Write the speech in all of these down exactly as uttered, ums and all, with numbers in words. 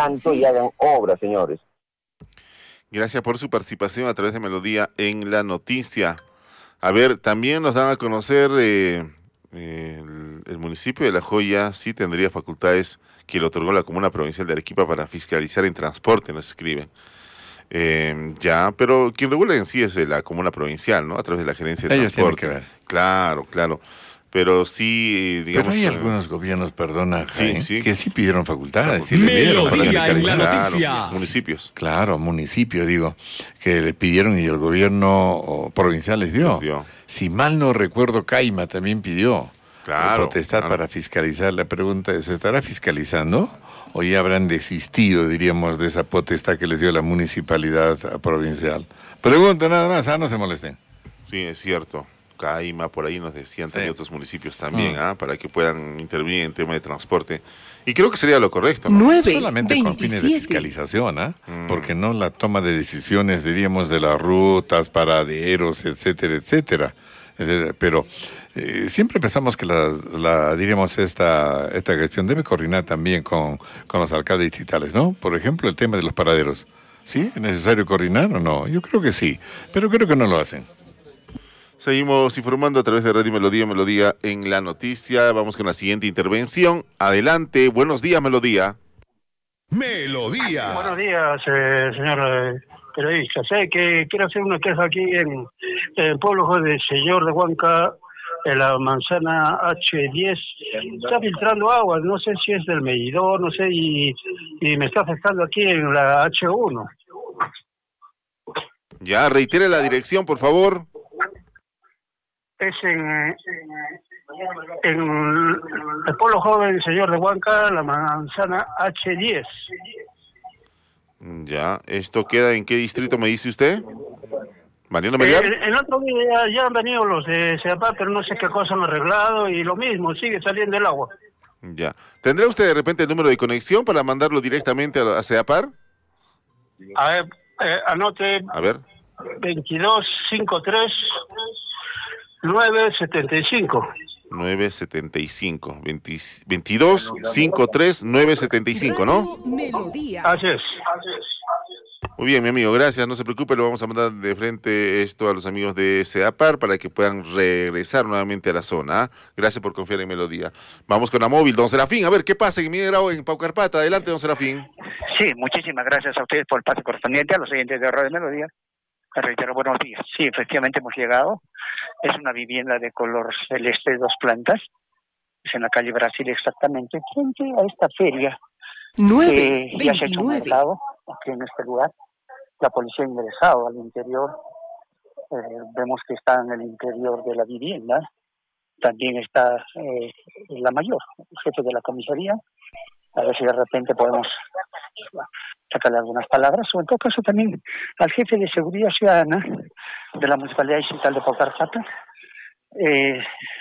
tanto y hagan obras, señores. Gracias por su participación a través de Melodía en la noticia. A ver, también nos dan a conocer eh, eh, el, el municipio de La Joya sí tendría facultades que le otorgó la Comuna Provincial de Arequipa para fiscalizar en transporte, nos escriben. Eh, ya, pero quien regula en sí es la Comuna Provincial, ¿no? A través de la Gerencia de Ellos Transporte. tienen que ver. Claro, claro. Pero sí, digamos... Pero hay eh, algunos gobiernos, perdona, sí, Jaime, sí. que sí pidieron facultades. Sí Melodía le dieron para en la fiscalizar. noticia. Claro, Municipios. Claro, municipio, digo, que le pidieron y el gobierno oh, provincial les dio. Les dio. Si mal no recuerdo, Caima también pidió Claro, potestad claro. para fiscalizar. La pregunta es, ¿se estará fiscalizando? ¿O ya habrán desistido, diríamos, de esa potestad que les dio la municipalidad provincial? Pregunta nada más, ah, no se molesten. Sí, es cierto. Caima, por ahí nos decían también Sí. otros municipios también, Mm. ¿ah? Para que puedan intervenir en tema de transporte. Y creo que sería lo correcto, ¿no? nueve Solamente con fines de veintisiete. fiscalización, ¿ah? Mm. Porque no la toma de decisiones, diríamos, de las rutas, paraderos, etcétera, etcétera. etcétera. Pero eh, siempre pensamos que la, la diríamos, esta, esta gestión debe coordinar también con, con los alcaldes distritales, ¿no? Por ejemplo, el tema de los paraderos. ¿Sí? ¿Es necesario coordinar o no? Yo creo que sí, pero creo que no lo hacen. Seguimos informando a través de Radio Melodía, Melodía en la noticia. Vamos con la siguiente intervención. Adelante, buenos días, Melodía. Melodía. Buenos días, eh, señor eh, periodista. Sé que quiero hacer una queja aquí en, en el pueblo del señor de Huanca, en la manzana hache diez. Está filtrando agua, no sé si es del medidor, no sé, y, y me está afectando aquí en la hache uno. Ya, reitere la dirección, por favor. Es en, en el pueblo joven señor de Huanca, la manzana hache diez. Ya, ¿esto queda en qué distrito me dice usted? ¿Mariano Eh, Melgar? el, el otro día ya han venido los de CEAPAR, pero no sé qué cosa han arreglado y lo mismo, sigue saliendo el agua. Ya. ¿Tendrá usted de repente el número de conexión para mandarlo directamente a, a CEAPAR? A ver, eh, anote A ver. veintidós cincuenta y tres nueve setenta y cinco. nueve setenta y cinco. veinte, veintidós cincuenta y tres nueve setenta y cinco, ¿no? Melodía. Así es. Muy bien, mi amigo, gracias. No se preocupe, lo vamos a mandar de frente esto a los amigos de CEAPAR para que puedan regresar nuevamente a la zona. ¿Ah? Gracias por confiar en Melodía. Vamos con la móvil. Don Serafín, a ver, ¿qué pasa en Minegrao, en Paucarpata? Adelante, don Serafín. Sí, muchísimas gracias a ustedes por el pase correspondiente, a los oyentes de Radio Melodía. Les reitero, buenos días. Sí, efectivamente hemos llegado. Es una vivienda de color celeste, dos plantas. Es en la calle Brasil exactamente, frente a esta feria. nueve Eh, ya se ha hecho un veintinueve. mercado aquí en este lugar. La policía ha ingresado al interior. Eh, vemos que está en el interior de la vivienda. También está eh, la mayor, el jefe de la comisaría. A ver si de repente podemos sacarle algunas palabras. O en todo caso también al jefe de seguridad ciudadana de la Municipalidad Distrital de Paucarpata, eh,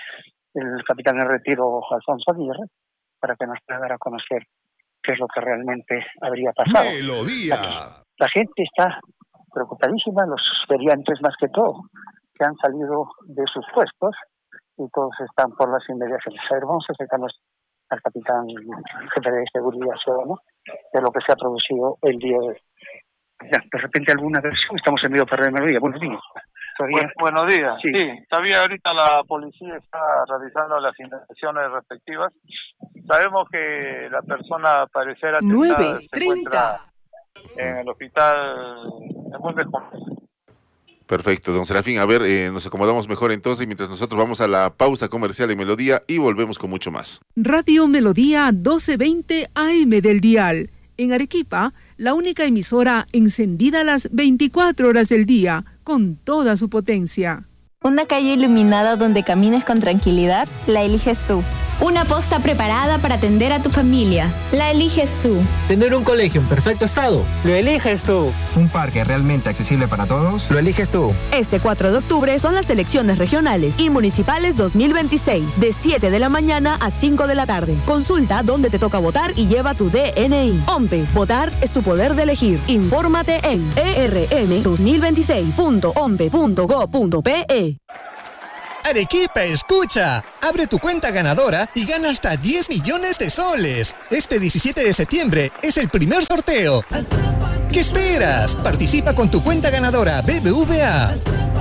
el capitán en retiro Alfonso Aguirre, para que nos pueda dar a conocer qué es lo que realmente habría pasado. Melodía. Aquí. La gente está preocupadísima, los feriantes más que todo, que han salido de sus puestos y todos están por las inmediaciones. A ver, vamos a acercarnos al capitán jefe de seguridad ciudadana de lo que se ha producido el día de hoy. Ya, de repente alguna versión, estamos en medio de Radio Melodía. Buenos días. Todavía... Bu buenos días. Sí. sí, todavía ahorita la policía está realizando las investigaciones respectivas. Sabemos que la persona parecer atentada nueve se encuentra treinta. en el hospital en buen descanso. Perfecto, don Serafín. A ver, eh, nos acomodamos mejor entonces mientras nosotros vamos a la pausa comercial de Melodía y volvemos con mucho más. Radio Melodía doce veinte A M del dial. En Arequipa, la única emisora encendida las veinticuatro horas del día, con toda su potencia. Una calle iluminada donde camines con tranquilidad, la eliges tú. Una posta preparada para atender a tu familia, la eliges tú. Tener un colegio en perfecto estado, lo eliges tú. Un parque realmente accesible para todos, lo eliges tú. Este cuatro de octubre son las elecciones regionales y municipales dos mil veintiséis, de siete de la mañana a cinco de la tarde. Consulta dónde te toca votar y lleva tu D N I. OMPE, votar es tu poder de elegir. Infórmate en e r m dos mil veintiséis punto ompe punto go punto pe. Arequipa, escucha. Abre tu cuenta ganadora y gana hasta diez millones de soles. Este diecisiete de septiembre es el primer sorteo. ¿Qué esperas? Participa con tu cuenta ganadora B B V A.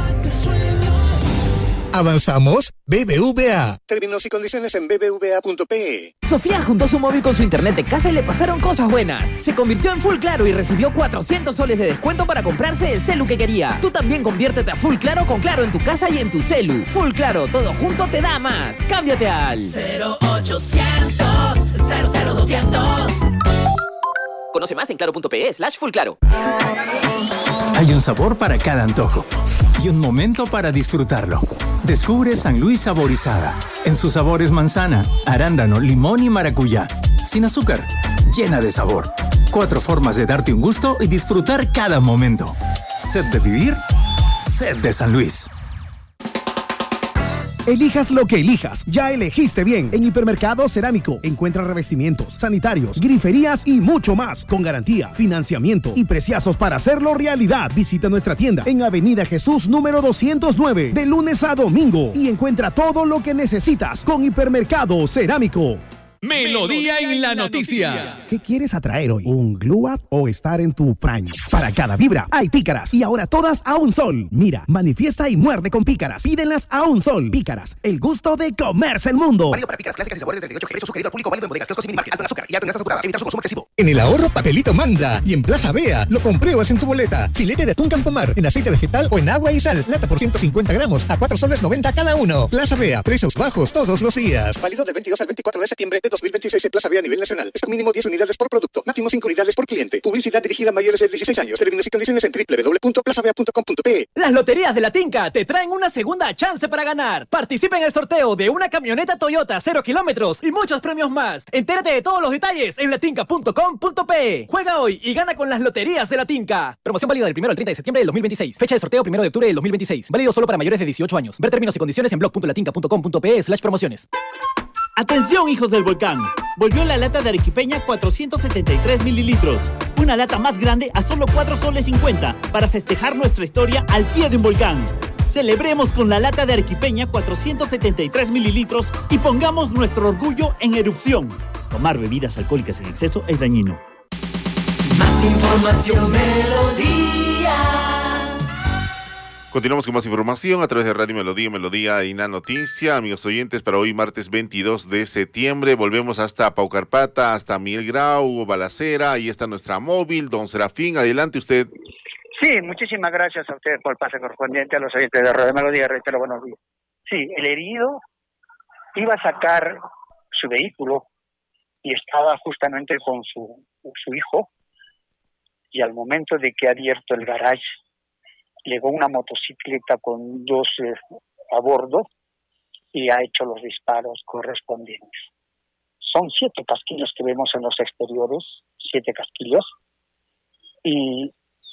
¿Avanzamos? B B V A. Términos y condiciones en b b v a punto p e. Sofía juntó su móvil con su internet de casa y le pasaron cosas buenas. Se convirtió en Full Claro y recibió cuatrocientos soles de descuento para comprarse el celu que quería. Tú también conviértete a Full Claro con Claro en tu casa y en tu celu. Full Claro, todo junto te da más. Cámbiate al cero ochocientos cero cero doscientos. Conoce más en claro punto p e slash full claro. Hay un sabor para cada antojo y un momento para disfrutarlo. Descubre San Luis Saborizada. En sus sabores manzana, arándano, limón y maracuyá. Sin azúcar, llena de sabor. Cuatro formas de darte un gusto y disfrutar cada momento. Sed de vivir, sed de San Luis. Elijas lo que elijas, ya elegiste bien. En Hipermercado Cerámico encuentra revestimientos, sanitarios, griferías y mucho más, con garantía, financiamiento y preciazos para hacerlo realidad. Visita nuestra tienda en Avenida Jesús número doscientos nueve, de lunes a domingo, y encuentra todo lo que necesitas con Hipermercado Cerámico. Melodía en la noticia. ¿Qué quieres atraer hoy? ¿Un glow up o estar en tu prime? Para cada vibra hay pícaras y ahora todas a un sol. Mira, manifiesta y muerde con pícaras. Pídenlas a un sol. Pícaras, el gusto de comerse el mundo. Válido para pícaras clásicas y sabores de treinta y ocho G. Sugerido al público. Válido en bodegas, kioscos y minimarkets. Alto en azúcar y alto en grasas saturadas. Evitar su consumo excesivo. En el ahorro Papelito manda. Y en Plaza Bea lo compruebas en tu boleta. Filete de atún Campomar en aceite vegetal o en agua y sal. Lata por ciento cincuenta gramos a cuatro soles noventa cada uno. Plaza Bea, precios bajos todos los días. Válido del veintidós al veinticuatro de septiembre de dos mil veintiséis en Plaza Vea a nivel nacional. Stock mínimo diez unidades por producto. Máximo cinco unidades por cliente. Publicidad dirigida a mayores de dieciséis años. Términos y condiciones en doble u doble u doble u punto plaza vea punto com punto p e. Las loterías de la Tinca te traen una segunda chance para ganar. Participa en el sorteo de una camioneta Toyota cero kilómetros y muchos premios más. Entérate de todos los detalles en latinca punto com punto p e. Juega hoy y gana con las loterías de la Tinca. Promoción válida del primero al treinta de septiembre del dos mil veintiséis. Fecha de sorteo primero de octubre del dos mil veintiséis. Válido solo para mayores de dieciocho años. Ver términos y condiciones en blog punto latinca punto com punto p e slash promociones. Atención, hijos del volcán. Volvió la lata de arequipeña cuatrocientos setenta y tres mililitros. Una lata más grande a solo cuatro soles cincuenta para festejar nuestra historia al pie de un volcán. Celebremos con la lata de arequipeña cuatrocientos setenta y tres mililitros y pongamos nuestro orgullo en erupción. Tomar bebidas alcohólicas en exceso es dañino. Más información, Melodía. Continuamos con más información a través de Radio Melodía, Melodía y la Noticia. Amigos oyentes, para hoy martes veintidós de septiembre volvemos hasta Paucarpata, hasta Miguel Grau, hubo balacera, ahí está nuestra móvil. Don Serafín, adelante usted. Sí, muchísimas gracias a ustedes por el pase correspondiente, a los oyentes de Radio Melodía, reitero, buenos días. Sí, el herido iba a sacar su vehículo y estaba justamente con su, su hijo, y al momento de que ha abierto el garage, llegó una motocicleta con dos eh, a bordo y ha hecho los disparos correspondientes. Son siete casquillos que vemos en los exteriores, siete casquillos, y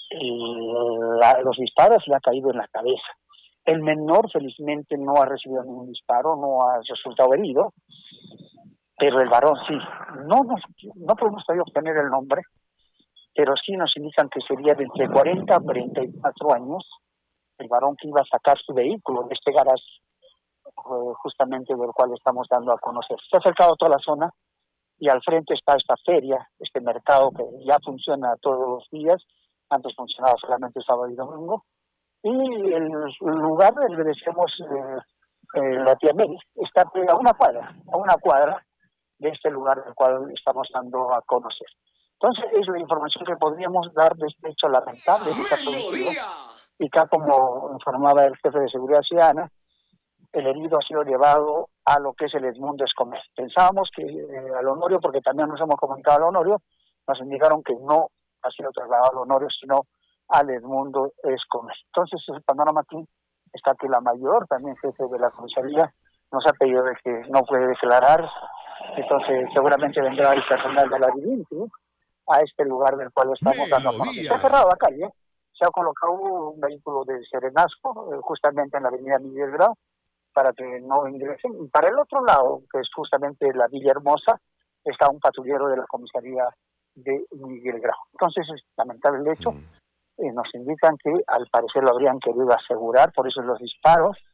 eh, la, los disparos le ha caído en la cabeza. El menor felizmente no ha recibido ningún disparo, no ha resultado herido, pero el varón sí. No, nos, no podemos todavía obtener el nombre, pero sí nos indican que sería de entre cuarenta a cuarenta y cuatro años, el varón que iba a sacar su vehículo de este garage, eh, justamente del cual estamos dando a conocer. Está cercado a toda la zona y al frente está esta feria, este mercado que ya funciona todos los días, antes funcionaba solamente sábado y domingo, y el, el lugar donde decíamos eh, eh, la tía Mary está a una cuadra, a una cuadra de este lugar del cual estamos dando a conocer. Entonces, es la información que podríamos dar de este hecho lamentable que está producido. Y acá, como informaba el jefe de Seguridad Ciudadana, el herido ha sido llevado a lo que es el Edmundo Escomer. Pensábamos que eh, al Honorio, porque también nos hemos comunicado al Honorio, nos indicaron que no ha sido trasladado al Honorio, sino al Edmundo Escomer. Entonces, el panorama aquí está que la mayor, también jefe de la comisaría, nos ha pedido de que no puede declarar. Entonces, seguramente vendrá el personal de la Divinity a este lugar del cual estamos dando a conocer. Está cerrado la calle, se ha colocado un vehículo de serenazgo eh, justamente en la avenida Miguel Grau para que no ingresen. Y para el otro lado, que es justamente la Villa Hermosa, está un patrullero de la comisaría de Miguel Grau. Entonces es lamentable el hecho. Eh, nos indican que al parecer lo habrían querido asegurar, por eso los disparos,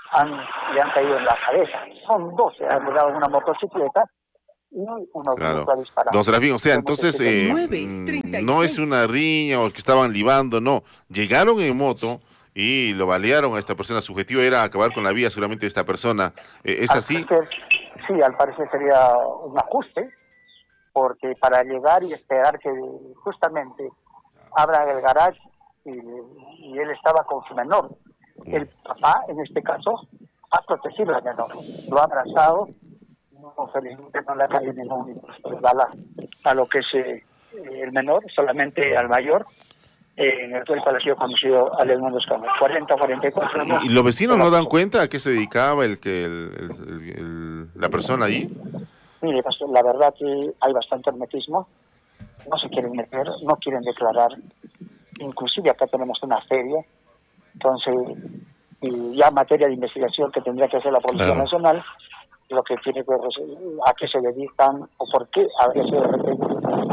han, le han caído en la cabeza. Son doce, han llegado en una motocicleta y uno Claro. ha disparado. Don Serafín, o sea, entonces eh, nueve, mm, treinta y no es seis. una riña o que estaban libando, no. Llegaron en moto y lo balearon a esta persona. Su objetivo era acabar con la vida seguramente de esta persona. Eh, ¿Es Al así? parecer, sí, al parecer sería un ajuste, porque para llegar y esperar que justamente abra el garage y, y él estaba con su menor. El papá, en este caso, ha protegido al menor, lo ha abrazado, no, felizmente no le ha caído ningún bala a lo que es eh, el menor, solamente al mayor, eh, en el cual ha sido conocido al Edmundo Escamilla, cuarenta, cuarenta y cuatro años. ¿Y los vecinos no dan cuenta a qué se dedicaba el que el, el- el- la persona allí? Mire, pastor, la verdad que hay bastante hermetismo, no se quieren meter, no quieren declarar, inclusive acá tenemos una feria, entonces, y ya materia de investigación que tendría que hacer la Policía Claro. Nacional, lo que tiene que a qué se dedican o por qué habría sido de repente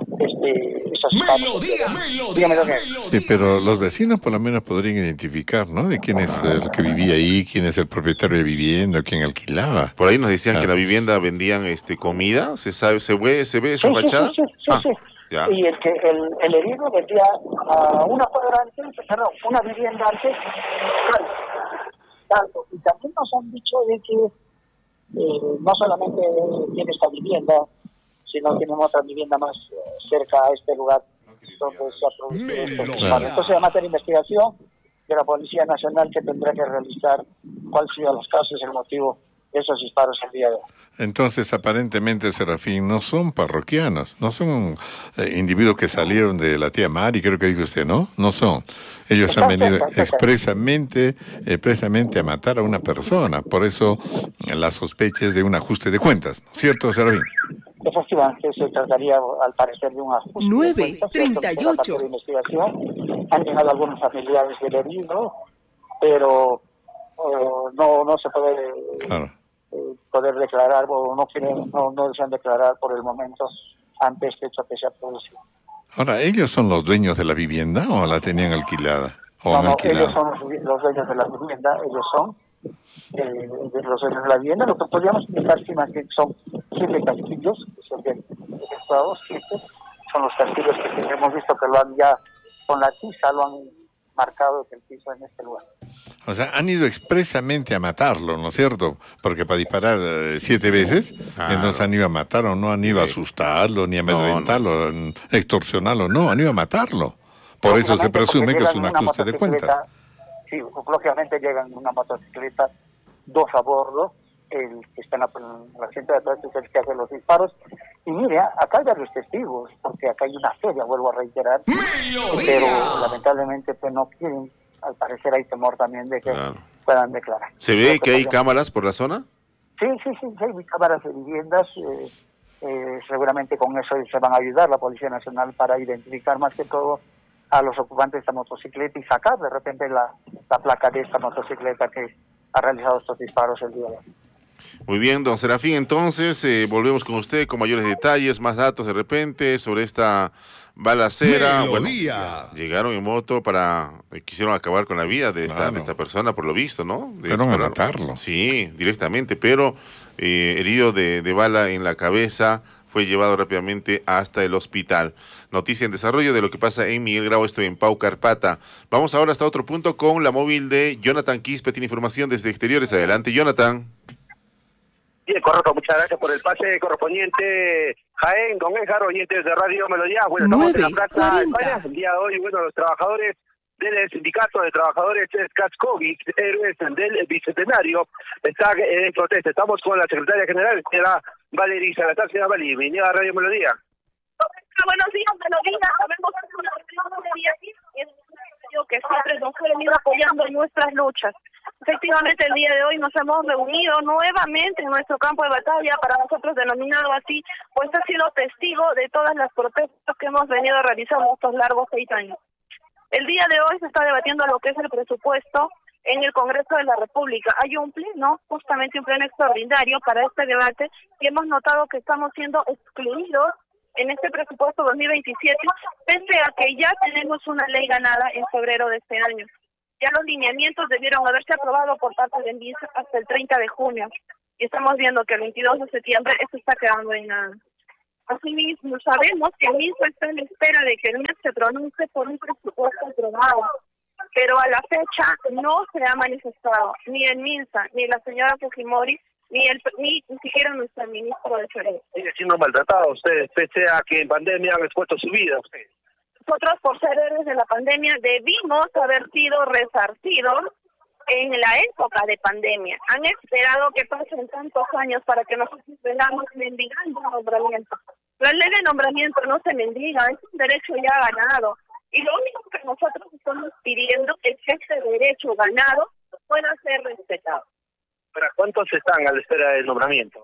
este, esas Melodía, Dígame, melodía, don Ed. melodía. Sí, pero los vecinos por lo menos podrían identificar, ¿no? De quién es el que vivía ahí, quién es el propietario de vivienda, quién alquilaba. Por ahí nos decían que en Claro. la vivienda vendían este comida. ¿Se sabe, se ve, se ve esa Sí, sí, fachada? sí, sí, sí, Ah, sí. ya. Y el que el, el herido vendía a una cuadra antes, perdón, una vivienda antes, claro, tanto. Y también nos han dicho de que eh, no solamente tiene esta vivienda, sino tienen otra vivienda más eh, cerca a este lugar donde se ha producido estos Melodía. disparos. Entonces, además de la investigación de la Policía Nacional, que tendrá que realizar cuáles han sido los casos y el motivo de esos disparos el día de hoy. Entonces, aparentemente, Serafín, no son parroquianos, no son eh, individuos que salieron de la tía Mari, creo que dijo usted, ¿no? No son. Ellos han venido expresamente, expresamente a matar a una persona. Por eso, eh, la sospecha es de un ajuste de cuentas, ¿no es cierto, Serafín? Efectivamente, se trataría, al parecer, de un ajuste. Nueve, de cuentas, treinta y cierto, ocho. de investigación. Han llegado algunos familiares del herido, pero eh, no no se puede Claro. eh, poder declarar, o no quieren, no, no desean declarar por el momento ante este hecho que se ha producido. Ahora, ¿ellos son los dueños de la vivienda o la tenían alquilada? ¿O No, han no, alquilado? ellos son los, los dueños de la vivienda, ellos son eh, de los dueños de la vivienda. Lo que podríamos explicar, sí, más que son siete castillos, que son de, de Estado, siete, son los castillos que hemos visto que lo han ya, con la tiza, lo han marcado el piso en este lugar. O sea, han ido expresamente a matarlo, ¿no es cierto? Porque para disparar eh, siete veces, Claro. entonces han ido a matarlo, no han ido a asustarlo, ni a No, amedrentarlo, n- extorsionarlo, no, han ido a matarlo. Por eso se Lógicamente, presume porque que es llegan un en una ajuste de cuentas. motocicleta, Sí, lógicamente llegan en una motocicleta, dos a bordo, el que está en la, en la asiento de atrás es el que hace los disparos. Y mire, acá hay varios testigos, porque acá hay una feria, vuelvo a reiterar, pero lamentablemente pues no quieren, al parecer hay temor también de que Claro. puedan declarar. ¿Se ve Lo que hay podríamos- cámaras por la zona? Sí, sí, sí, sí, hay cámaras de viviendas, eh, eh, seguramente con eso se van a ayudar la Policía Nacional para identificar más que todo a los ocupantes de esta motocicleta y sacar de repente la, la placa de esta motocicleta que ha realizado estos disparos el día de hoy. Muy bien, don Serafín, entonces eh, volvemos con usted con mayores detalles, más datos de repente sobre esta balacera. Bueno, Melodía. llegaron en moto para, eh, quisieron acabar con la vida de esta, Claro. de esta persona, por lo visto, ¿no? De Fueron a disparar. matarlo. Sí, directamente, pero eh, herido de, de bala en la cabeza, fue llevado rápidamente hasta el hospital. Noticia en desarrollo de lo que pasa en Miguel Grau, esto en Pau Carpata. Vamos ahora hasta otro punto con la móvil de Jonathan Quispe, tiene información desde exteriores. Adelante, Jonathan. Bien, correcto, muchas gracias por el pase correspondiente. Jaén, don Edgar, oyentes de Radio Melodía. Bueno, estamos en la Plaza de España. El día de hoy, bueno, los trabajadores del Sindicato de Trabajadores Cascovic, héroes del Bicentenario, está en protesta. Estamos con la secretaria general, señora Valeria Salazar. Señora Valeria, bienvenida a Radio Melodía. Buenos días, Melodía. Sabemos que es una reunión de día y es un sitio que siempre nos ha venido apoyando en nuestras luchas. Efectivamente, el día de hoy nos hemos reunido nuevamente en nuestro campo de batalla, para nosotros denominado así, pues ha sido testigo de todas las protestas que hemos venido realizando estos largos seis años. El día de hoy se está debatiendo lo que es el presupuesto en el Congreso de la República. Hay un pleno, justamente un pleno extraordinario para este debate, y hemos notado que estamos siendo excluidos en este presupuesto dos mil veintisiete, pese a que ya tenemos una ley ganada en febrero de este año. Ya los lineamientos debieron haberse aprobado por parte del MINSA hasta el treinta de junio. Y estamos viendo que el veintidós de septiembre esto está quedando en nada. Asimismo, sabemos que el MINSA está en espera de que el M E S se pronuncie por un presupuesto aprobado, pero a la fecha no se ha manifestado ni el MINSA, ni la señora Fujimori, ni el ni, ni siquiera nuestro ministro de Salud. Sigue siendo maltratado ustedes, pese a que en pandemia han expuesto su vida ustedes. Nosotros, por ser héroes de la pandemia, debimos haber sido resarcidos en la época de pandemia. Han esperado que pasen tantos años para que nosotros vengamos mendigando nombramiento. La ley de nombramiento no se mendiga, es un derecho ya ganado. Y lo único que nosotros estamos pidiendo es que este derecho ganado pueda ser respetado. ¿Para cuántos están a la espera del nombramiento?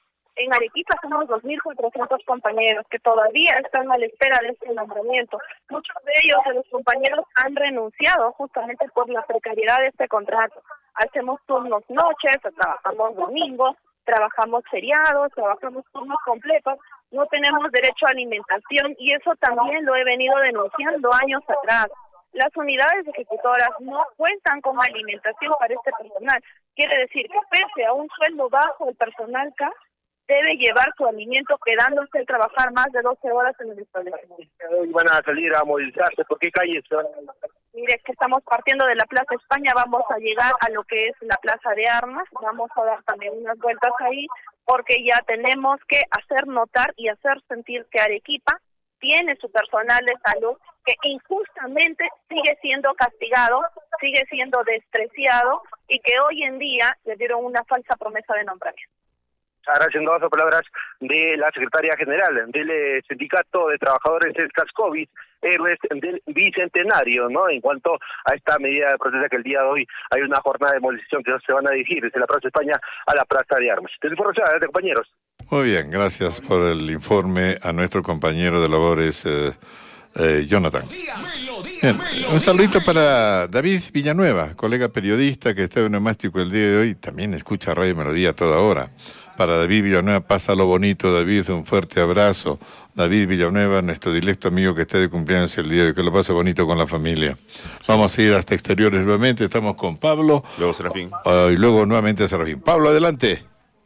En Arequipa somos dos mil cuatrocientos compañeros que todavía están a la espera de este nombramiento. Muchos de ellos, de los compañeros, han renunciado justamente por la precariedad de este contrato. Hacemos turnos noches, trabajamos domingos, trabajamos feriados, trabajamos turnos completos, no tenemos derecho a alimentación y eso también lo he venido denunciando años atrás. Las unidades ejecutoras no cuentan con alimentación para este personal. Quiere decir que pese a un sueldo bajo, el personal C A S debe llevar su alimento quedándose a trabajar más de doce horas en el establecimiento. Hoy van a salir a movilizarse. ¿Por qué calles? Mire, que estamos partiendo de la Plaza España, vamos a llegar a lo que es la Plaza de Armas, vamos a dar también unas vueltas ahí, porque ya tenemos que hacer notar y hacer sentir que Arequipa tiene su personal de salud que injustamente sigue siendo castigado, sigue siendo despreciado y que hoy en día le dieron una falsa promesa de nombramiento. Gracias, no, palabras de la secretaria general del Sindicato de Trabajadores del Cascovis, héroes del Bicentenario, ¿no? En cuanto a esta medida de protesta que el día de hoy hay una jornada de movilización que se van a dirigir desde la Plaza España a la Plaza de Armas. Te información, adelante, compañeros. Muy bien, gracias por el informe a nuestro compañero de labores, eh, eh, Jonathan. Bien, un saludito para David Villanueva, colega periodista que está en Neumático el día de hoy, también escucha Radio Melodía a toda hora. Para David Villanueva, pasa lo bonito, David, un fuerte abrazo. David Villanueva, nuestro directo amigo que está de cumpleaños el día de hoy, que lo pase bonito con la familia. Vamos a ir hasta exteriores nuevamente, estamos con Pablo. Luego Serafín. Uh, y luego nuevamente Serafín. Pablo, adelante.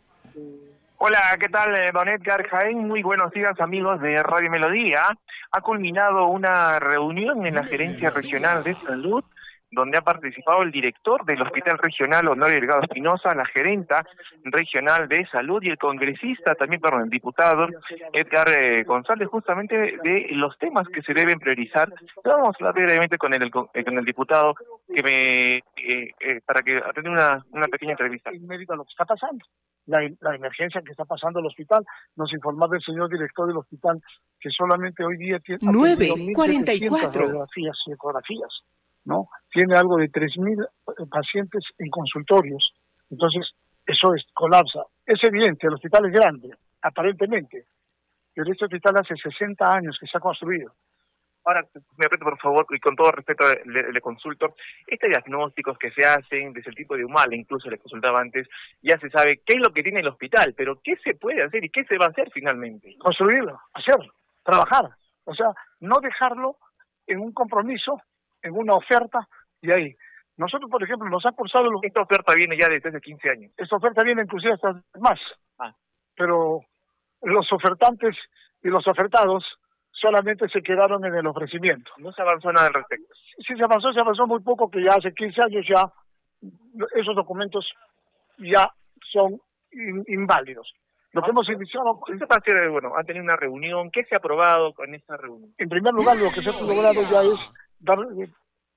Hola, ¿qué tal, don Edgar Jaén? Muy buenos días, amigos de Radio Melodía. Ha culminado una reunión en la Gerencia Regional de Salud, donde ha participado el director del Hospital Regional Honorio Delgado Espinosa, la gerenta regional de salud y el congresista, también, perdón, el diputado Edgar eh, González, justamente de los temas que se deben priorizar. Vamos a hablar brevemente con el, con el diputado que me eh, eh, para que atende una, una pequeña entrevista. En mérito a lo que está pasando, la, la emergencia que está pasando al hospital, nos informaba el señor director del hospital que solamente hoy día tiene nueve cuarenta y cuatro radiografías y ecografías, ¿no? Tiene algo de tres mil pacientes en consultorios. Entonces, eso es, colapsa. Es evidente, el hospital es grande, aparentemente, pero este hospital hace sesenta años que se ha construido. Ahora, me repito, por favor, y con todo respeto le, le consulto, estos diagnósticos que se hacen desde el tipo de Humala, incluso le consultaba antes, ya se sabe qué es lo que tiene el hospital, pero ¿qué se puede hacer y qué se va a hacer finalmente? Construirlo, hacerlo, trabajar. O sea, no dejarlo en un compromiso, en una oferta, y ahí. Nosotros, por ejemplo, nos ha cursado... Los... Esta oferta viene ya desde hace quince años. Esta oferta viene inclusive hasta más. Ah. Pero los ofertantes y los ofertados solamente se quedaron en el ofrecimiento. No se avanzó nada al respecto. Sí, se avanzó, se avanzó muy poco, que ya hace quince años ya esos documentos ya son in, inválidos. Lo que hemos iniciado... ¿Qué pasa? Bueno, han tenido una reunión. ¿Qué se ha aprobado con esta reunión? En primer lugar, lo que se ha logrado ya es dar, eh,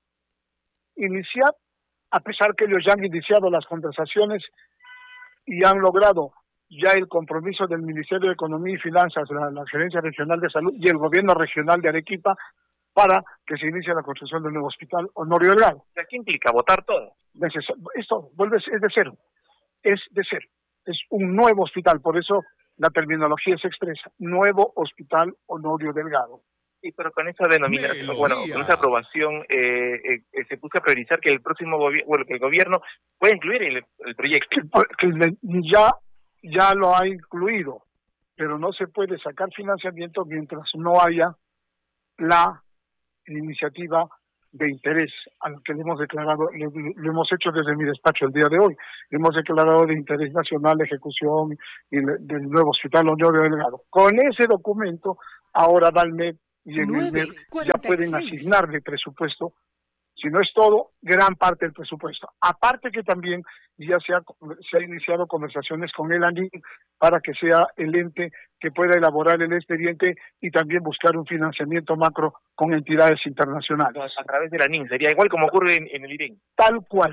iniciar, a pesar que ellos ya han iniciado las conversaciones y han logrado ya el compromiso del Ministerio de Economía y Finanzas, la, la Gerencia Regional de Salud y el Gobierno Regional de Arequipa para que se inicie la construcción del nuevo hospital Honorio Delgado. ¿Qué implica? ¿Votar todo? Neces- esto vuelve, es de cero, es de cero. Es un nuevo hospital, por eso la terminología se expresa, nuevo hospital Honorio Delgado. Sí, pero con esa denominación, bueno, con esa aprobación eh, eh, eh, se puso a priorizar que el próximo gobierno, bueno, que el gobierno pueda incluir el, el proyecto. Que, que ya, ya lo ha incluido, pero no se puede sacar financiamiento mientras no haya la iniciativa de interés al que le hemos declarado, lo, lo hemos hecho desde mi despacho el día de hoy, le hemos declarado de interés nacional la ejecución y le, del nuevo hospital Leonardo Delgado. Con ese documento, ahora Valmed y en el M E D ya pueden asignarle presupuesto, si no es todo, gran parte del presupuesto. Aparte que también ya se ha, se ha iniciado conversaciones con el ANIN para que sea el ente que pueda elaborar el expediente y también buscar un financiamiento macro con entidades internacionales. A través del ANIN, sería igual como ocurre en, en el I R E N. Tal cual,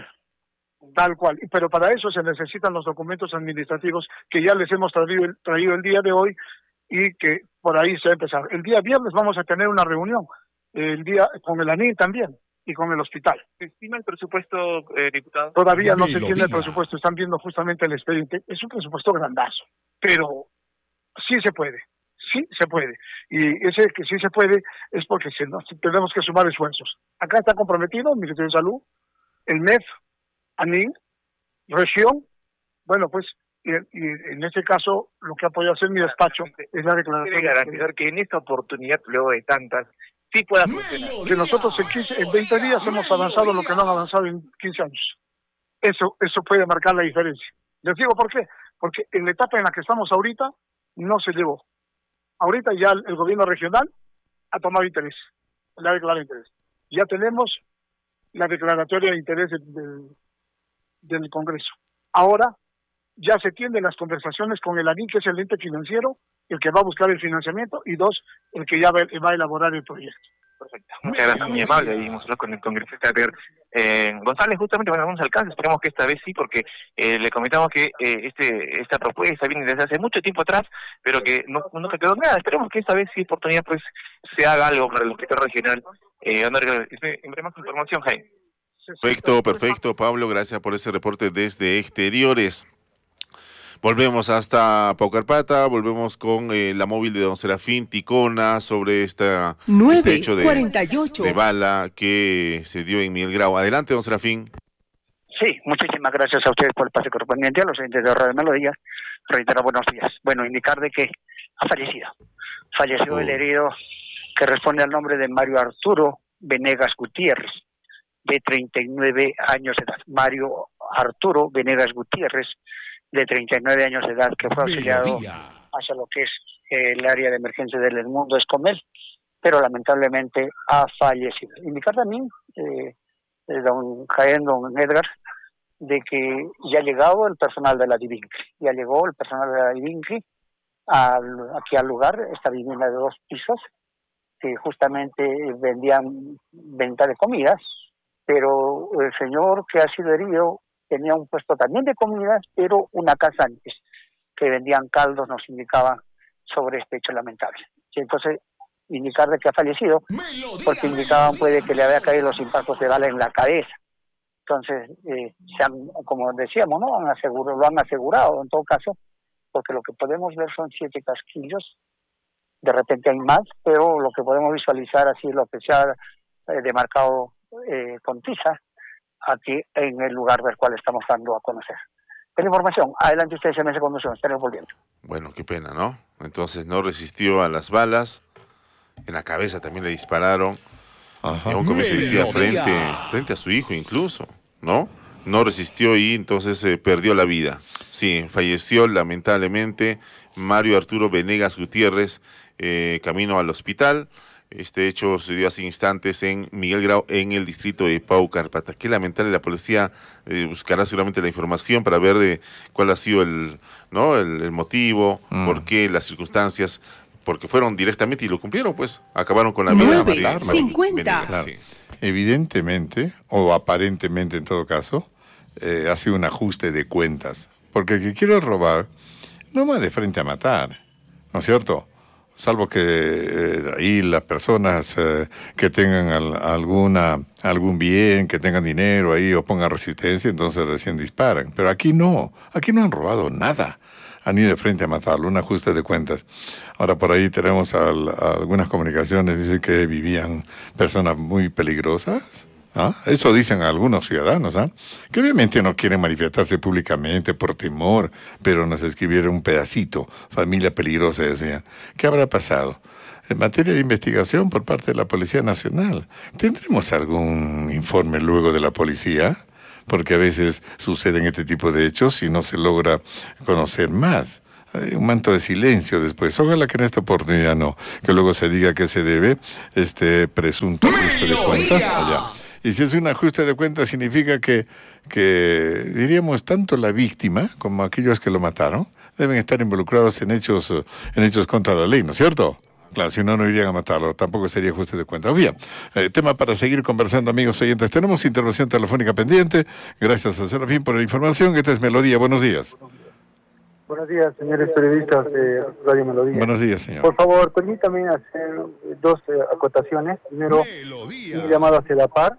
tal cual. Pero para eso se necesitan los documentos administrativos que ya les hemos traído el, traído el día de hoy y que por ahí se va a empezar. El día viernes vamos a tener una reunión, el día con el ANIN también, y con el hospital. ¿Se estima el presupuesto, eh, diputado? Todavía no se tiene el presupuesto, están viendo justamente el expediente. Es un presupuesto grandazo, pero sí se puede, sí se puede. Y ese que sí se puede es porque se nos, tenemos que sumar esfuerzos. Acá está comprometido el Ministerio de Salud, el M E F, ANIN, región. Bueno, pues, y, y en este caso, lo que ha podido hacer mi despacho es la declaración. Quiere garantizar que en esta oportunidad, luego de tantas, sí pueda funcionar. Que nosotros en, quince, en veinte días hemos avanzado lo que no han avanzado en quince años. Eso eso puede marcar la diferencia. Les digo por qué. Porque en la etapa en la que estamos ahorita, no se llevó. Ahorita ya el, el gobierno regional ha tomado interés, le ha declarado interés. Ya tenemos la declaratoria de interés del, del, del Congreso. Ahora ya se tienden las conversaciones con el ANIN, que es el ente financiero, el que va a buscar el financiamiento, y dos, el que ya va, va a elaborar el proyecto. Perfecto. Muchas gracias, muy amable. Y hemos hablado con el congresista eh, González, justamente con algunos alcances. Esperemos que esta vez sí, porque eh, le comentamos que eh, este esta propuesta viene desde hace mucho tiempo atrás, pero que no, nunca quedó nada. Esperemos que esta vez sí, oportunidad, pues se haga algo para el hospital regional. Eh, en más información, Jaime. Perfecto, perfecto, Pablo. Gracias por ese reporte desde exteriores. Volvemos hasta Paucarpata, volvemos con eh, la móvil de don Serafín Ticona sobre esta, este hecho de, de bala que se dio en Miguel Grau. Adelante, don Serafín. Sí, muchísimas gracias a ustedes por el pase correspondiente, a los oyentes de Radio Melodía. Reitero, buenos días. Bueno, indicar de que ha fallecido. Falleció oh. el herido que responde al nombre de Mario Arturo Venegas Gutiérrez, de treinta y nueve años de edad. Mario Arturo Venegas Gutiérrez, de treinta y nueve años de edad, que fue auxiliado hacia lo que es eh, el área de emergencia del Mundo Escomel, pero lamentablemente ha fallecido. Indicar también, eh, eh, don Jaén, don Edgar, de que ya ha llegado el personal de la Divinci, ya llegó el personal de la Divinci al, aquí al lugar, esta vivienda de dos pisos, que justamente vendían venta de comidas, pero el señor que ha sido herido tenía un puesto también de comidas, pero una casa antes, que vendían caldos, nos indicaban sobre este hecho lamentable. Y entonces, indicar de que ha fallecido, porque indicaban puede que le había caído los impactos de bala en la cabeza. Entonces, eh, se han, como decíamos, ¿no? Han asegurado, lo han asegurado en todo caso, porque lo que podemos ver son siete casquillos, de repente hay más, pero lo que podemos visualizar así, lo que se ha eh, demarcado eh, con tiza, aquí en el lugar del cual estamos dando a conocer. La información, adelante ustedes en esa conducción, estaremos volviendo. Bueno, qué pena, ¿no? Entonces no resistió a las balas, en la cabeza también le dispararon, Ajá. y aún como se decía, frente, frente a su hijo incluso, ¿no? No resistió y entonces eh, perdió la vida. Sí, falleció lamentablemente Mario Arturo Venegas Gutiérrez, eh, camino al hospital. Este hecho se dio hace instantes en Miguel Grau, en el distrito de Paucarpata. Qué lamentable, la policía eh, buscará seguramente la información para ver eh, cuál ha sido el, ¿no? el, el motivo, mm. por qué, las circunstancias, porque fueron directamente y lo cumplieron, pues, acabaron con la vida. nueve cincuenta. Claro. Sí. Evidentemente, o aparentemente en todo caso, eh, ha sido un ajuste de cuentas, porque el que quiere robar no va de frente a matar, ¿no es cierto? Salvo que eh, ahí las personas eh, que tengan al, alguna algún bien, que tengan dinero ahí o pongan resistencia, entonces recién disparan. Pero aquí no, aquí no han robado nada, han ido de frente a matarlo, un ajuste de cuentas. Ahora por ahí tenemos al, algunas comunicaciones, dicen que vivían personas muy peligrosas. ¿Ah? Eso dicen algunos ciudadanos, ¿ah? Que obviamente no quieren manifestarse públicamente por temor, pero nos escribieron un pedacito, familia peligrosa, decían. ¿Qué habrá pasado? en materia de investigación por parte de la Policía Nacional. ¿Tendremos algún informe luego de la policía? Porque a veces suceden este tipo de hechos y no se logra conocer más. Hay un manto de silencio después. Ojalá que en esta oportunidad no, que luego se diga que se debe este presunto ajuste de cuentas allá. Y si es un ajuste de cuentas significa que, que diríamos tanto la víctima como aquellos que lo mataron deben estar involucrados en hechos, en hechos contra la ley, ¿no es cierto? Claro, si no, no irían a matarlo. Tampoco sería ajuste de cuentas. Bien, eh, tema para seguir conversando, amigos oyentes. Tenemos intervención telefónica pendiente. Gracias a Serafín por la información. Esta es Melodía. Buenos días. Buenos días, señores periodistas de Radio Melodía. Buenos días, señor. Por favor, permítame hacer dos eh, acotaciones. Primero, Melodía. Un llamado a Sedapar,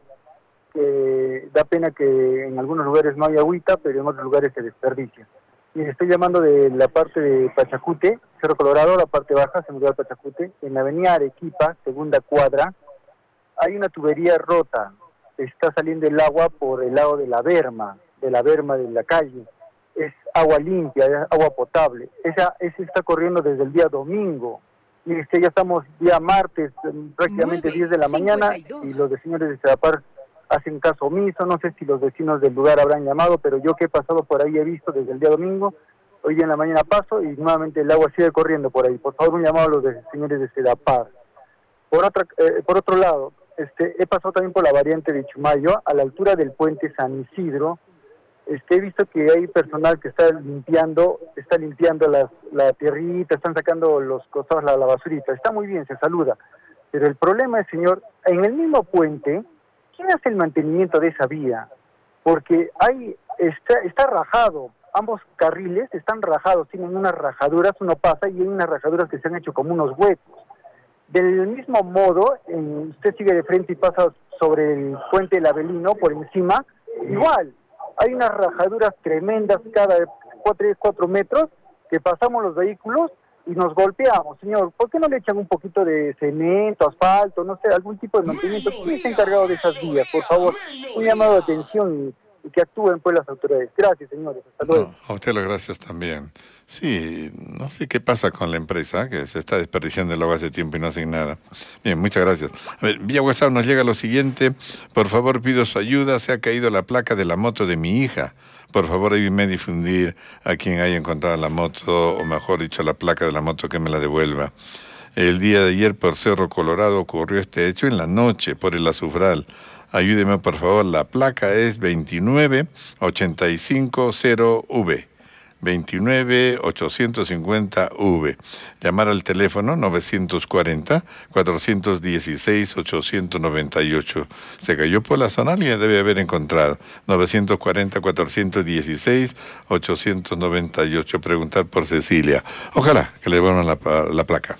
que da pena que en algunos lugares no hay agüita, pero en otros lugares se desperdicia. Y estoy llamando de la parte de Pachacute, Cerro Colorado, la parte baja, se me llama Pachacute, en la avenida Arequipa, segunda cuadra, hay una tubería rota, está saliendo el agua por el lado de la berma, de la berma de la calle. Es agua limpia, es agua potable. Esa, esa está corriendo desde el día domingo. Y este, ya estamos día martes, prácticamente diez de la mañana, y los de señores de Sedapar hacen caso omiso. No sé si los vecinos del lugar habrán llamado, pero yo que he pasado por ahí he visto desde el día domingo, hoy día en la mañana paso y nuevamente el agua sigue corriendo por ahí. Por favor, un llamado a los de, señores de Sedapar. Por, otra, eh, por otro lado, este, he pasado también por la variante de Chumayo, a la altura del puente San Isidro. Este, he visto que hay personal que está limpiando, está limpiando las, la tierrita, están sacando los costados, la, la basurita. Está muy bien, se saluda. Pero el problema es, señor, en el mismo puente, ¿quién hace el mantenimiento de esa vía? Porque hay está, está rajado, ambos carriles están rajados, tienen unas rajaduras, uno pasa y hay unas rajaduras que se han hecho como unos huecos. Del mismo modo, en, usted sigue de frente y pasa sobre el puente del Avelino, por encima, igual, hay unas rajaduras tremendas cada cuatro, cuatro metros que pasamos los vehículos y nos golpeamos. Señor, ¿por qué no le echan un poquito de cemento, asfalto, no sé, algún tipo de mantenimiento? ¿Quién está encargado de esas vías? Por favor, un llamado de atención y, y que actúen pues las autoridades. Gracias, señores. Hasta luego. No, a usted las gracias también. Sí, no sé qué pasa con la empresa, que se está desperdiciando el agua hace tiempo y no hacen nada. Bien, muchas gracias. A ver, vía WhatsApp nos llega lo siguiente. Por favor, pido su ayuda. Se ha caído la placa de la moto de mi hija. Por favor, ayúdenme a difundir a quien haya encontrado la moto, o mejor dicho, la placa de la moto, que me la devuelva. El día de ayer por Cerro Colorado ocurrió este hecho en la noche por el Azufral. Ayúdeme, por favor, la placa es veintinueve ochenta y cinco cero V. veintinueve ochocientos cincuenta V. Llamar al teléfono novecientos cuarenta, cuatrocientos dieciséis, ochocientos noventa y ocho. Se cayó por la zona, alguien debe haber encontrado. novecientos cuarenta, cuatrocientos dieciséis, ochocientos noventa y ocho. Preguntar por Cecilia. Ojalá que le devuelvan la, la placa.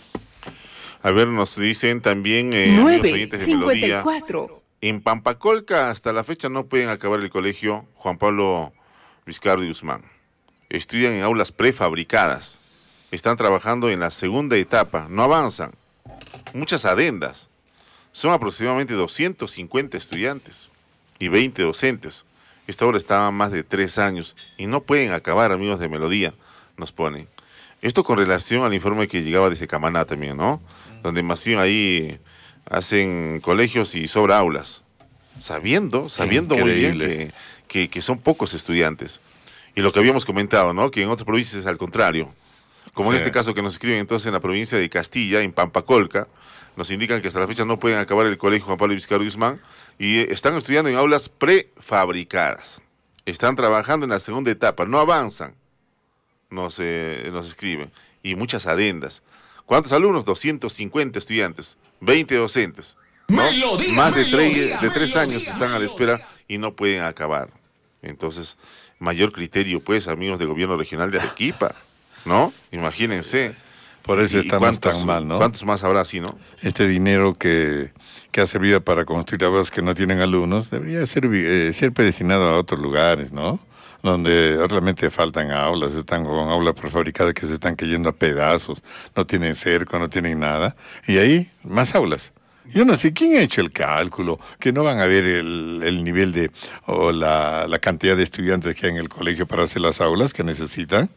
A ver, nos dicen también eh, nueve cincuenta y cuatro. En Pampacolca hasta la fecha no pueden acabar el colegio Juan Pablo Vizcardi Guzmán. Estudian en aulas prefabricadas. Están trabajando en la segunda etapa. No avanzan. Muchas adendas. Son aproximadamente doscientos cincuenta estudiantes y veinte docentes. Esta obra estaba más de tres años y no pueden acabar, amigos de Melodía, nos ponen. Esto con relación al informe que llegaba desde Camaná también, ¿no? Donde más bien ahí hacen colegios y sobra aulas. Sabiendo, sabiendo Increíble. muy bien que, que, que son pocos estudiantes. Y lo que habíamos comentado, ¿no? Que en otras provincias es al contrario. Como sí. en este caso que nos escriben entonces en la provincia de Castilla, en Pampacolca, nos indican que hasta la fecha no pueden acabar el colegio Juan Pablo Vizcardi Guzmán y están estudiando en aulas prefabricadas. Están trabajando en la segunda etapa, no avanzan, nos, eh, nos escriben. Y muchas adendas. ¿Cuántos alumnos? doscientos cincuenta estudiantes, veinte docentes, ¿no? Melodía, Más de, melodía, de tres melodía, años están a la espera y no pueden acabar. Entonces, mayor criterio, pues, amigos del gobierno regional de Arequipa, ¿no? Imagínense. Por eso estamos tan mal, ¿no? ¿Cuántos más habrá así, no? Este dinero que, que ha servido para construir aulas que no tienen alumnos debería ser, eh, ser destinado a otros lugares, ¿no? Donde realmente faltan aulas, están con aulas prefabricadas que se están cayendo a pedazos, no tienen cerco, no tienen nada, y ahí más aulas. Yo no sé quién ha hecho el cálculo, que no van a ver el, el nivel de, o la, la cantidad de estudiantes que hay en el colegio para hacer las aulas que necesitan.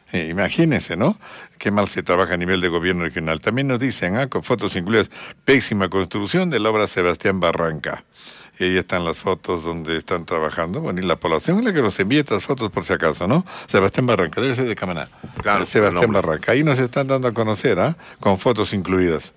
Eh, imagínense, ¿no? Qué mal se trabaja a nivel de gobierno regional. También nos dicen, ¿ah? Con fotos incluidas, pésima construcción de la obra Sebastián Barranca. Y ahí están las fotos donde están trabajando. Bueno, y la población es la que nos envía estas fotos por si acaso, ¿no? Sebastián Barranca, debe ser de Camaná. Claro, Sebastián Barranca. Ahí nos están dando a conocer, ¿ah? Con fotos incluidas.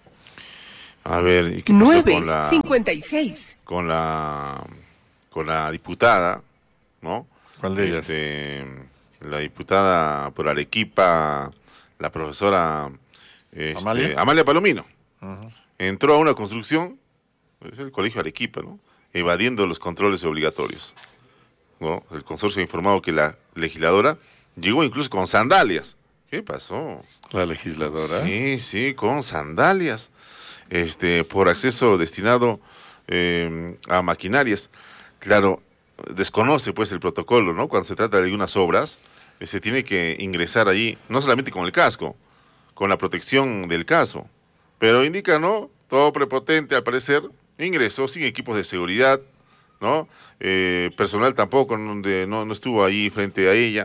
A ver, ¿y qué pasó con la, cincuenta y seis. con la con la diputada, ¿no? ¿Cuál de ellas? Este, la diputada por Arequipa, la profesora este, ¿Amalia? Amalia Palomino. Uh-huh. Entró a una construcción, es el colegio Arequipa, ¿no? Evadiendo los controles obligatorios, ¿no? El consorcio ha informado que la legisladora llegó incluso con sandalias. ¿Qué pasó? ¿La legisladora? Sí, sí, con sandalias. Este, por acceso destinado eh, a maquinarias. Claro, desconoce pues el protocolo, ¿no? Cuando se trata de algunas obras, eh, se tiene que ingresar allí, no solamente con el casco, con la protección del caso. Pero indica, ¿no? Todo prepotente, al parecer, ingresó sin equipos de seguridad, ¿no? Eh, personal tampoco, donde no, no estuvo ahí frente a ella.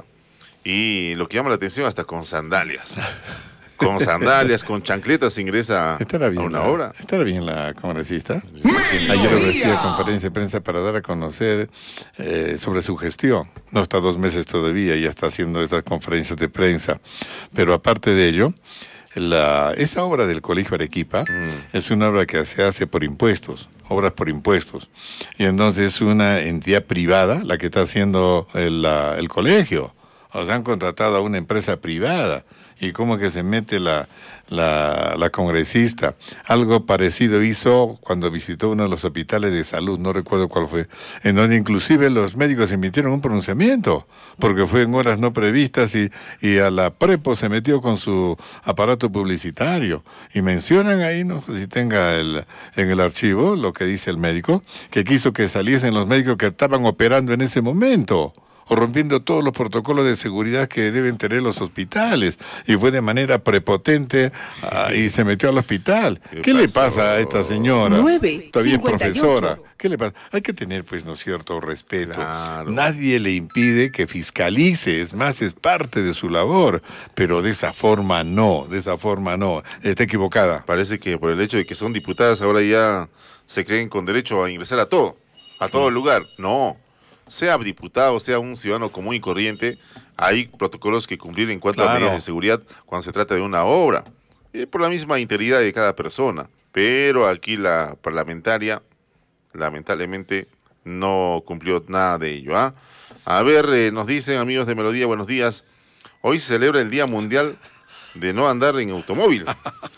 Y lo que llama la atención, hasta con sandalias. Con sandalias, con chancletas ingresa estará bien a una la, hora. ¿Estará bien la congresista? Ayer ofrecía conferencia de prensa para dar a conocer eh, sobre su gestión. No está dos meses todavía, ya está haciendo estas conferencias de prensa. Pero aparte de ello, la, esa obra del Colegio Arequipa mm. es una obra que se hace por impuestos, obras por impuestos. Y entonces es una entidad privada la que está haciendo el, la, el colegio. O sea, han contratado a una empresa privada. ¿Y cómo que se mete la, la, la congresista? Algo parecido hizo cuando visitó uno de los hospitales de salud, no recuerdo cuál fue, en donde inclusive los médicos emitieron un pronunciamiento, porque fue en horas no previstas y, y a la prepo se metió con su aparato publicitario. Y mencionan ahí, no sé si tenga el, en el archivo, lo que dice el médico, que quiso que saliesen los médicos que estaban operando en ese momento, o rompiendo todos los protocolos de seguridad que deben tener los hospitales, y fue de manera prepotente uh, y se metió al hospital. ¿Qué, ¿Qué le pasa a esta señora? nueve, Todavía es profesora. ¿Qué le pasa? Hay que tener, pues, ¿no cierto?, respeto. Claro. Nadie le impide que fiscalice, es más, es parte de su labor, pero de esa forma no, de esa forma no. Está equivocada. Parece que por el hecho de que son diputadas ahora ya se creen con derecho a ingresar a todo, a todo lugar. No. Sea diputado, sea un ciudadano común y corriente, hay protocolos que cumplir en cuanto claro. a medidas de seguridad cuando se trata de una obra, y por la misma integridad de cada persona. Pero aquí la parlamentaria, lamentablemente, no cumplió nada de ello. ¿ah? A ver, eh, nos dicen, amigos de Melodía, buenos días, hoy se celebra el Día Mundial de no andar en automóvil.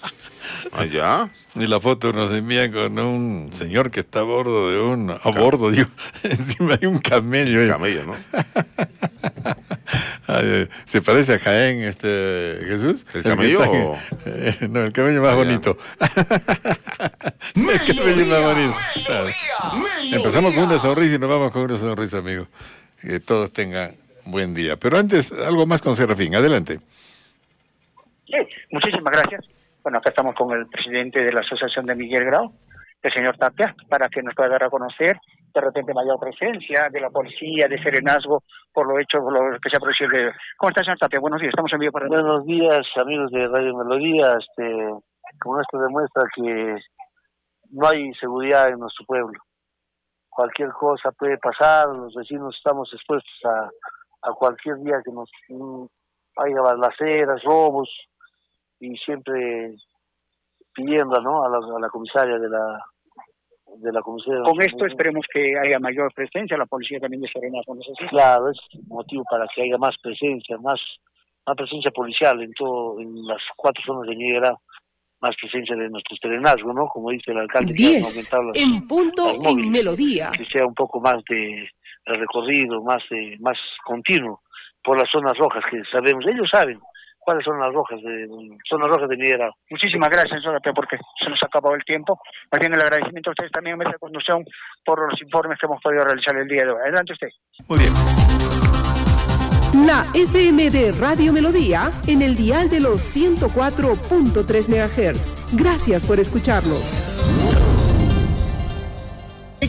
Allá. Y la foto nos envían con un señor que está a bordo de un... A bordo, digo, encima hay un camello. Un camello, ¿no? Ay, ¿se parece a Jaén, este, Jesús? ¿El camello el o...? Eh, no, el camello más Allá. bonito. El camello más bonito. Claro. Empezamos con una sonrisa y nos vamos con una sonrisa, amigo. Que todos tengan buen día. Pero antes, algo más con Serafín. Adelante. Sí, muchísimas gracias. Bueno, acá estamos con el presidente de la Asociación de Miguel Grau, el señor Tapia, para que nos pueda dar a conocer de repente mayor presencia de la policía, de serenazgo, por lo hecho, por lo que se ha producido. ¿Cómo está, señor Tapia? Buenos días, estamos en vivo para... Buenos días, amigos de Radio Melodía. Este, como esto demuestra que no hay seguridad en nuestro pueblo. Cualquier cosa puede pasar, los vecinos estamos expuestos a, a cualquier día que nos mm, haya balaceras, robos, y siempre pidiendo, ¿no?, a la, a la comisaria de la de la comisaría. Con esto esperemos que haya mayor presencia, la policía también de serenazgo, ¿no es así? Claro, es motivo para que haya más presencia, más más presencia policial en todo, en las cuatro zonas de Miguel Grau, más presencia de nuestro serenazgo, ¿no?, como dice el alcalde, diez, que han aumentado las, en punto las móviles, en Melodía, que sea un poco más de, de recorrido, más de, más continuo por las zonas rojas que sabemos, ellos saben cuáles son las rojas de zonas rojas de Miguel Grau. Muchísimas gracias, señor Tapia, porque se nos ha acabado el tiempo. Más bien el agradecimiento a ustedes también en mesa de conducción por los informes que hemos podido realizar el día de hoy. Adelante usted. Muy bien. La F M de Radio Melodía en el dial de los ciento cuatro punto tres megahertz. Gracias por escucharnos.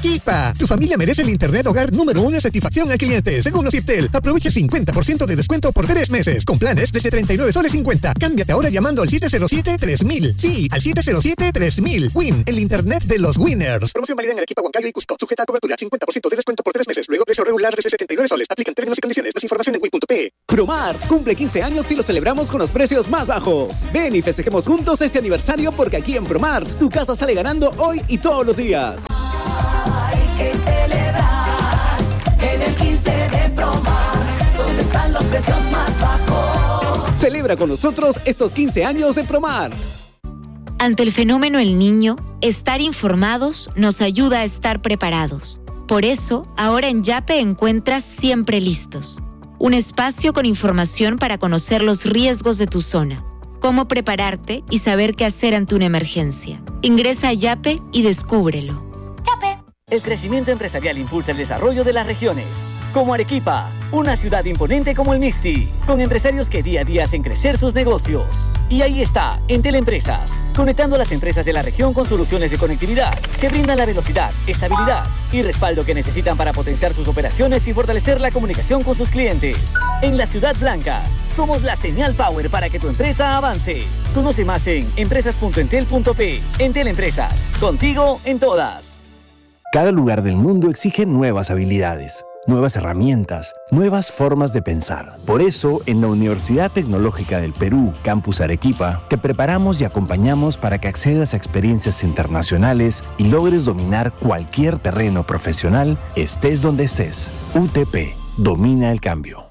Arequipa. Tu familia merece el internet hogar número uno en satisfacción al cliente. Según Ociptel, aprovecha el cincuenta por ciento de descuento por tres meses. Con planes desde treinta y nueve soles cincuenta. Cámbiate ahora llamando al siete cero siete tres mil. Sí, al siete cero siete tres mil. Win, el internet de los winners. Promoción válida en Arequipa, Huancayo y Cusco. Sujeta a cobertura. cincuenta por ciento de descuento por tres meses. Luego precio regular desde setenta y nueve soles. Aplican términos y condiciones. Más información en win punto pe. Promar cumple quince años y lo celebramos con los precios más bajos. Ven y festejemos juntos este aniversario porque aquí en Promar tu casa sale ganando hoy y todos los días. Hay que celebrar en el quince de Promar, donde están los precios más bajos. Celebra con nosotros estos quince años de Promar. Ante el fenómeno El Niño, estar informados nos ayuda a estar preparados. Por eso, ahora en Yape encuentras Siempre Listos, un espacio con información para conocer los riesgos de tu zona, cómo prepararte y saber qué hacer ante una emergencia. Ingresa a Yape y descúbrelo. Yape. El crecimiento empresarial impulsa el desarrollo de las regiones, como Arequipa, una ciudad imponente como el Mixti, con empresarios que día a día hacen crecer sus negocios. Y ahí está, Entel Empresas, conectando a las empresas de la región con soluciones de conectividad que brindan la velocidad, estabilidad y respaldo que necesitan para potenciar sus operaciones y fortalecer la comunicación con sus clientes. En la Ciudad Blanca, somos la señal power para que tu empresa avance. Conoce más en empresas punto entel punto pe. Entel Empresas, contigo en todas. Cada lugar del mundo exige nuevas habilidades, nuevas herramientas, nuevas formas de pensar. Por eso, en la Universidad Tecnológica del Perú, Campus Arequipa, te preparamos y acompañamos para que accedas a experiencias internacionales y logres dominar cualquier terreno profesional, estés donde estés. U T P, domina el cambio.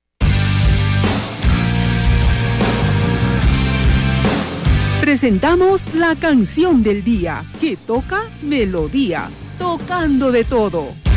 Presentamos la canción del día, que toca melodía, tocando de todo.